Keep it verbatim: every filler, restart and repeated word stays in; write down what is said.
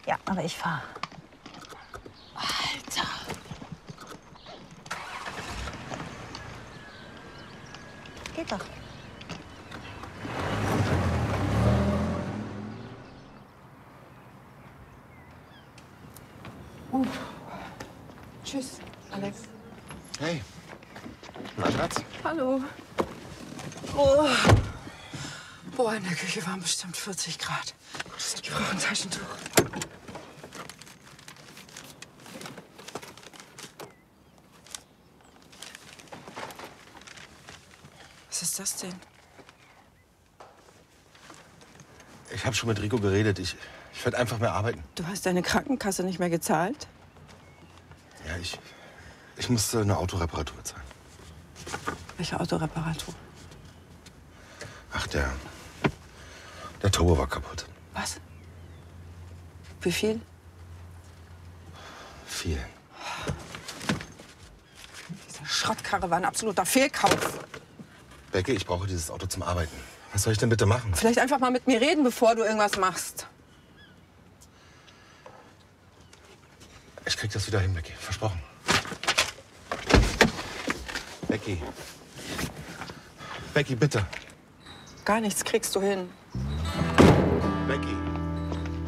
Ja, aber ich fahre. Alter. Geht doch. Uh. Tschüss, Alex. Hey. Na, Schatz? Hallo. Oh. Boah, in der Küche waren bestimmt vierzig Grad. Ich brauche ein Taschentuch. Was ist das denn? Ich habe schon mit Rico geredet. Ich, ich werde einfach mehr arbeiten. Du hast deine Krankenkasse nicht mehr gezahlt? Ja, ich, ich musste eine Autoreparatur zahlen. Welche Autoreparatur? Ach, der, der Turbo war kaputt. Was? Wie viel? Viel. Diese Schrottkarre war ein absoluter Fehlkauf. Becky, ich brauche dieses Auto zum Arbeiten. Was soll ich denn bitte machen? Vielleicht einfach mal mit mir reden, bevor du irgendwas machst. Ich krieg das wieder hin, Becky. Versprochen. Becky. Becky, bitte. Gar nichts kriegst du hin. Becky.